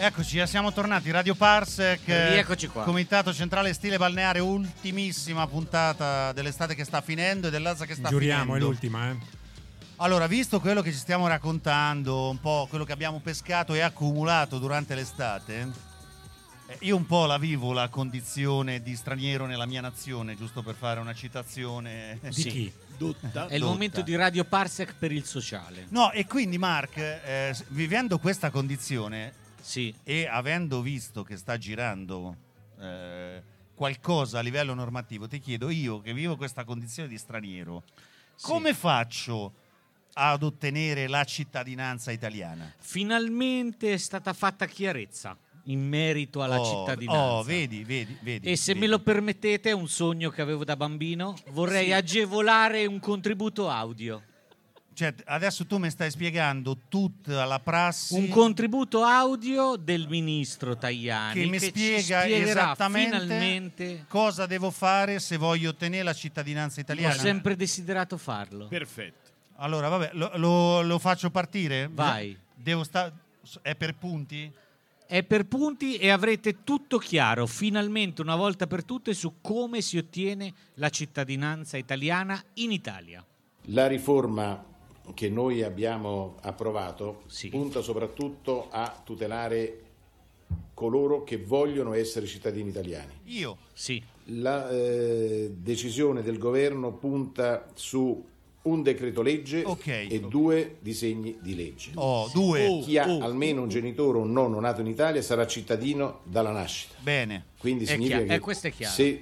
Eccoci, siamo tornati. Radio Parsec, Rieccoci qua. Comitato Centrale Stile Balneare, ultimissima puntata dell'estate che sta finendo e dell'alza che sta Giuriamo, finendo. è l'ultima, Allora, visto quello che ci stiamo raccontando, un po' quello che abbiamo pescato e accumulato durante l'estate, io un po' la vivo la condizione di straniero nella mia nazione, giusto per fare una citazione. Di chi? È il momento di Radio Parsec per il sociale. No, e quindi Mark, vivendo questa condizione Sì. e avendo visto che sta girando qualcosa a livello normativo, ti chiedo, io che vivo questa condizione di straniero, come faccio ad ottenere la cittadinanza italiana? Finalmente è stata fatta chiarezza in merito alla cittadinanza. Oh, vedi. E se me lo permettete, è un sogno che avevo da bambino. Vorrei agevolare un contributo audio. Cioè, adesso tu mi stai spiegando tutta la prassi. Un contributo audio del ministro Tajani che mi ci spiega spiegherà esattamente finalmente cosa devo fare se voglio ottenere la cittadinanza italiana. Ho sempre desiderato farlo. Perfetto. Allora, vabbè, lo faccio partire? Vai. È per punti? È per punti e avrete tutto chiaro finalmente una volta per tutte su come si ottiene la cittadinanza italiana in Italia. La riforma che noi abbiamo approvato Sì. punta soprattutto a tutelare coloro che vogliono essere cittadini italiani. Io? Sì. La decisione del governo punta su un decreto legge e 2 disegni di legge. Due. Chi ha almeno un genitore o un nonno nato in Italia sarà cittadino dalla nascita. Bene. Quindi È significa chiaro. che Questo è chiaro. se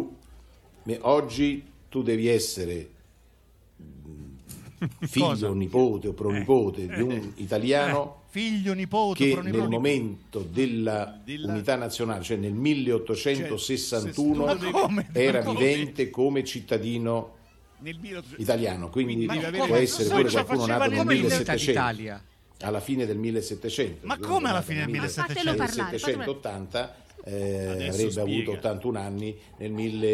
oggi tu devi essere figlio, Cosa? nipote o pronipote di un italiano Figlio, nipote, che pronipote. nel momento della unità nazionale, cioè nel 1861, era vivente come cittadino italiano, quindi può essere pure qualcuno nato nel Come l'unità 1700, d'Italia? alla fine del 1700. Ma come alla fine del Nel 1700? 1780 avrebbe spiega. avuto 81 anni nel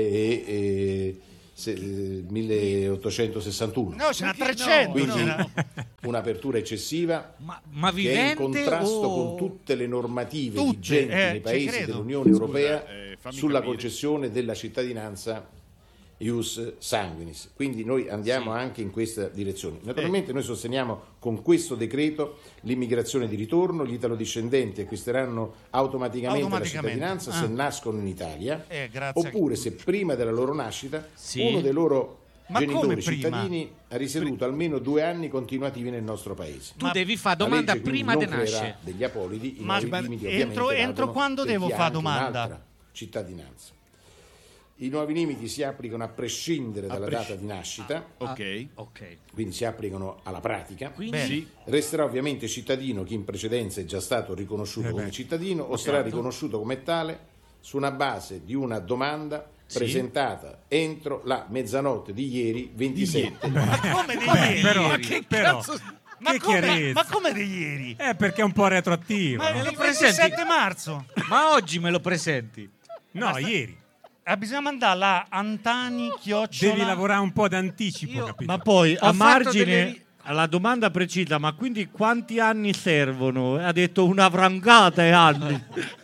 1861. No, ce n'ha 300. Quindi no. un'apertura eccessiva Ma che è in vivente contrasto o... con tutte le normative Tutte, vigenti nei ci paesi credo. dell'Unione Europea fammi sulla capire. concessione della cittadinanza ius sanguinis. Quindi noi andiamo anche in questa direzione. Naturalmente noi sosteniamo con questo decreto l'immigrazione di ritorno, gli italodiscendenti acquisteranno automaticamente la cittadinanza se nascono in Italia, grazie. oppure se prima della loro nascita Sì. uno dei loro Ma come genitori prima? cittadini ha risieduto almeno 2 anni continuativi nel nostro paese. Tu devi fare domanda La legge, quindi, prima di non creerà nascere. degli apolidi, i Ma nuovi limiti entro ovviamente valgono quando per devo chi ha fare anche domanda? un'altra cittadinanza. I nuovi limiti si applicano a prescindere dalla data di nascita, Ok. Ok. quindi si applicano alla pratica. Quindi Sì. Resterà ovviamente cittadino chi in precedenza è già stato riconosciuto come cittadino o sarà riconosciuto come tale su una base di una domanda presentata entro la mezzanotte di ieri 27. Ma come di ieri? però, Ma che come, chiarezza. ma come di ieri? Perché è un po' retroattivo. Ma no? il presenti? 27 marzo. Ma oggi me lo presenti? No, ieri. Bisogna mandare la Antani chiocciola. Devi lavorare un po' d'anticipo, capito? Ma poi Ho a fatto margine delle- alla domanda precisa, ma quindi quanti anni servono? Ha detto una vrangata e anni.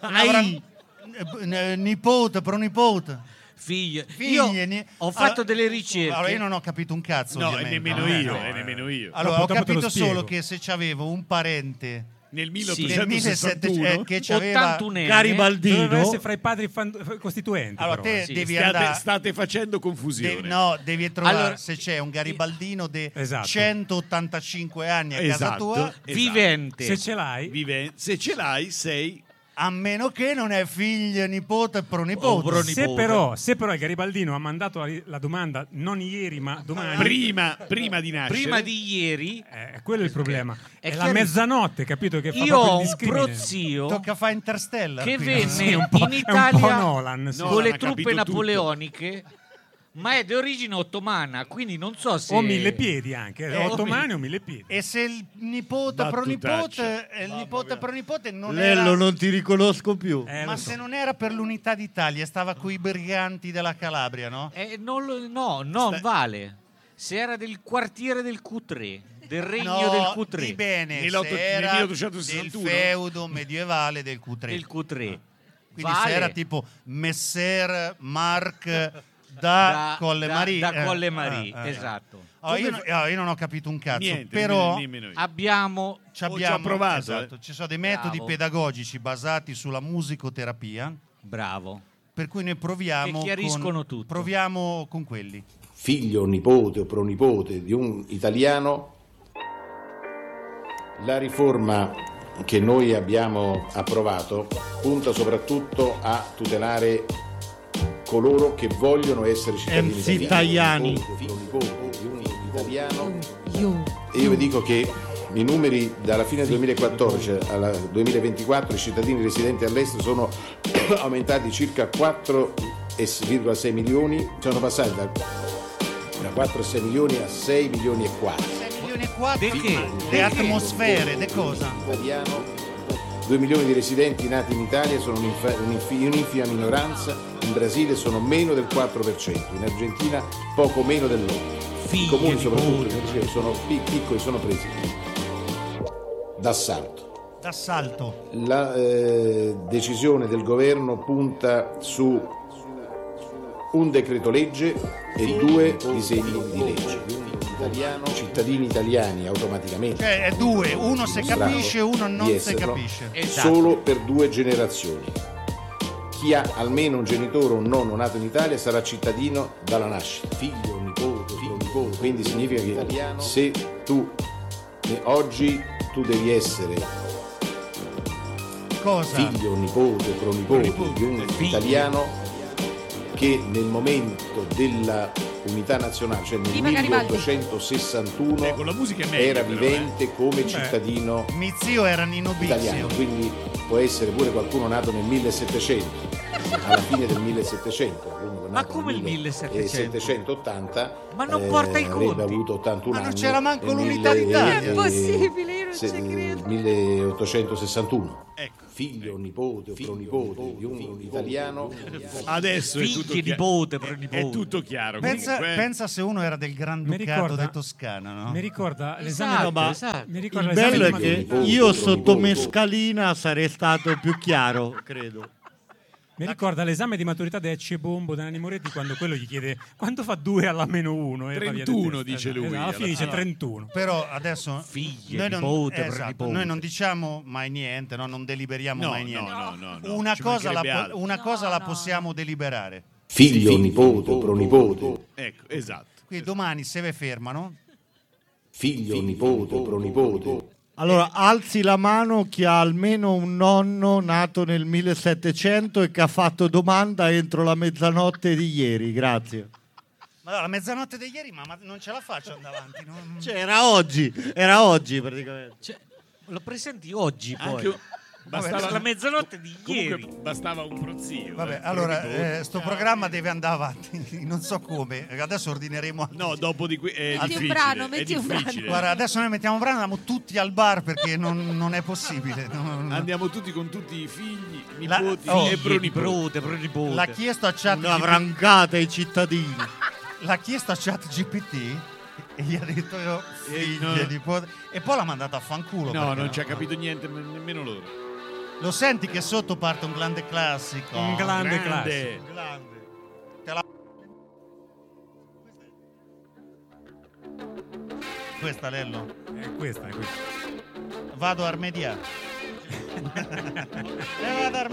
Nipote, pronipote. Figlio. Figli, Ho fatto delle ricerche. Allora, io non ho capito un cazzo, No, ovviamente. nemmeno io. Allora, ho Dopo te lo capito spiego. solo che se c'avevo un parente Nel nel 1861 1700 che c'aveva 81enne. Garibaldino. Doveva essere fra i padri costituenti. allora però, te sì. devi andare state facendo confusione. devi trovare Allora- se c'è un garibaldino di Esatto. 185 anni a casa Esatto. tua, Vivente. Se ce l'hai, Se ce l'hai, sei a meno che non è figlio, nipote e pronipote. se però il Garibaldino ha mandato la domanda non ieri ma domani, prima di nascere. Prima di ieri quello è il problema. È È la chiaro- mezzanotte, capito? Che fa io proprio ho il un discrimine. Tocca prozio fare Interstellar che qui, venne no? Sì, un po'- in è un po' Italia Nolan, sì. con Nolan le ha truppe capito tutto. napoleoniche, ma è di origine ottomana, quindi non so se O 1000 piedi anche, o 8 mille- mani o 1000 piedi. E se il nipote Battutaccia. pronipote non Lello, era non ti riconosco più. ma Lo so. se non era per l'unità d'Italia, stava coi briganti della Calabria, no? non vale. se era del quartiere del Q3, del regno No, del Q3. di bene, Nel se era 1861. del feudo medievale del Q3. Del Q3. Quindi Vale. se era tipo Messer Marc da Colle Marie. Da Colle Marie, esatto. Io non ho capito un cazzo, Niente, però nemmeno io. Abbiamo ci Ho già provato, esatto, ci sono dei metodi Bravo. pedagogici basati sulla musicoterapia, bravo. per cui noi proviamo Che chiariscono tutto. Proviamo con quelli. Figlio, nipote o pronipote di un italiano, la riforma che noi abbiamo approvato punta soprattutto a tutelare coloro che vogliono essere cittadini MC italiani. Figlio, nipote di un italiano. E io vi dico che i numeri dalla fine del 2014 al 2024 i cittadini residenti all'estero sono aumentati circa 4,6 milioni, sono passati da 4,6 milioni a 6 milioni e 4. 6 milioni e 4 De che? le atmosfere, de cosa? Italiano, 2 milioni di residenti nati in Italia sono un'infima minoranza, in Brasile sono meno del 4%, in Argentina poco meno dell'8%. I comuni soprattutto sono piccoli, sono presi d'assalto. D'assalto. La decisione del governo punta su un decreto legge e 2 disegni di legge. Cittadini italiani automaticamente. Cioè è due, uno se capisce, uno non di se esserlo, capisce. Esatto. Solo per 2 generazioni. Chi ha almeno un genitore o un nonno nato in Italia sarà cittadino dalla nascita. Figlio, nipote, nipote. Quindi significa che se tu oggi tu devi essere Cosa? figlio, nipote, pronipote di un italiano che nel momento della unità nazionale, cioè nel Viva Garibaldi. 1861 con la musica è meglio, era però, vivente come cittadino Mio zio era Nino italiano, Bizio. quindi può essere pure qualcuno nato nel 1700, alla fine del 1700. Ma come il 1700? 780 Ma non porta i conti. avrebbe avuto 81 Ma non anni. c'era manco e l'unità d'Italia. È possibile, io non ci credo. 1861. Ecco. Figlio, nipote o pronipote di un italiano. Adesso è Figli, tutto chiaro. nipote, pronipote. È tutto chiaro. Pensa, comunque. pensa se uno era del Granducato di Toscana, no? Mi ricorda l'esame Esatto, ma- esatto. mi ricorda Il l'esame bello è di che maturità. io sotto mescalina sarei stato più chiaro, credo. Mi ricorda l'esame di maturità di Ecce Bombo da Nanni Moretti quando quello gli chiede quanto fa 2 alla meno 1 31 dice lui, alla fine dice alla fine. 31. Però adesso Figli, noi non, nipote, esatto, pronipote. noi non diciamo mai niente, no? Non deliberiamo No, mai niente. no. Una ci cosa, mancherebbe altro. una cosa la possiamo deliberare. Figlio, nipote o pronipote. Ecco, esatto. Quindi domani se ve fermano, Figlio, nipote o pronipote. Allora, alzi la mano chi ha almeno un nonno nato nel 1700 e che ha fatto domanda entro la mezzanotte di ieri, grazie. ma no, la mezzanotte di ieri, ma non ce la faccio andare avanti. non- Cioè, era oggi praticamente. Cioè, lo presenti oggi poi. Anche bastava la mezzanotte di comunque ieri. bastava un prozio. Vabbè, allora, sto programma deve andare avanti, non so come. Adesso ordineremo altri. No, dopo di qui è Metti un difficile. brano, è metti un brano. difficile. Guarda, adesso noi mettiamo un brano, andiamo tutti al bar perché non è possibile. Andiamo tutti con tutti i figli, La- nipoti oh, e Figli, pronipoti. pronipote. L'ha chiesto a chat Una vrangata ai cittadini. l'ha chiesto a chat GPT e gli ha detto io figlio, no. nipote, e poi l'ha mandato a fanculo. No, perché non ci ha capito niente, nemmeno loro. Lo senti che sotto parte un grande classico? Un grande classico. Grande. Te la... Questa, Lello. Questa è questa. Vado a armediare. Vado a